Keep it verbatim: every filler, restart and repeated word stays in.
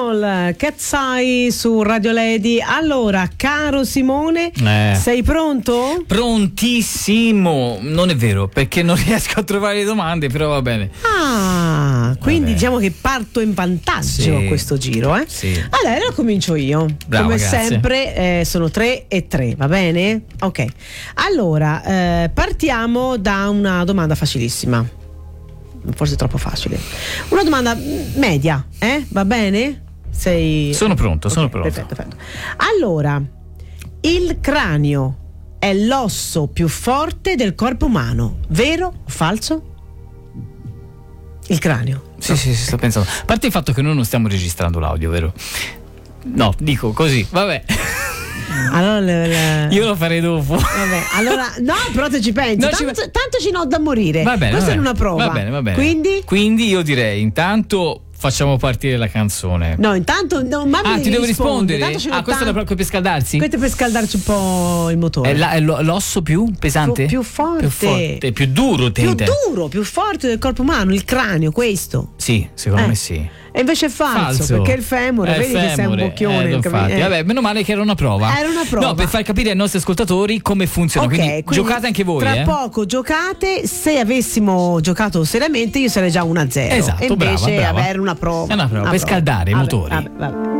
Small, Cat's Eye su Radio Lady. Allora, caro Simone, eh. sei pronto? Prontissimo. Non è vero, perché non riesco a trovare le domande, però va bene. Ah, quindi Vabbè. diciamo che parto in vantaggio Sì. questo giro, eh? Sì. Allora, allora comincio io. Brava, Come grazie. sempre eh, sono tre e tre, va bene? Ok. Allora, eh, partiamo da una domanda facilissima. Forse troppo facile. Una domanda media, eh? Va bene? Sei... Sono pronto, sono Ok, pronto. Perfetto, perfetto. Allora, il cranio è l'osso più forte del corpo umano, vero o falso? Il cranio. Sì, sì, sì, sto pensando. A parte il fatto che noi non stiamo registrando l'audio, vero? No, dico così, vabbè. Allora, le- le- Io lo farei dopo. vabbè, allora, no, però te ci pensi. No, tanto, ci- tanto ci no da morire. Va bene, Questa va è bene. una prova. Va bene, va bene. Quindi? Quindi io direi, intanto facciamo partire la canzone. No, intanto no, ma mi Ah, devi ti devo rispondere. rispondere? Tanto ce n'ho Ah, questo è tanto. proprio per scaldarsi? Questo è per scaldarci un po' il motore. È, la- è lo- l'osso più pesante? Più- più forte. Più forte, più duro, te più te. duro, più forte del corpo umano, il cranio, questo. Sì, secondo Eh. me sì. E invece è falso, perché il femore, Eh, vedi che sei un femore, bocchione. eh, capi- infatti. eh. Vabbè, meno male che era una prova. Era una prova. No, per far capire ai nostri ascoltatori come funziona. Ok, quindi, quindi giocate anche voi. Tra eh. poco giocate. Se avessimo giocato seriamente, io sarei già uno a zero. Esatto, E invece brava, brava. avere una prova. È una prova, per scaldare i Vabbè, motori. vabbè, vabbè.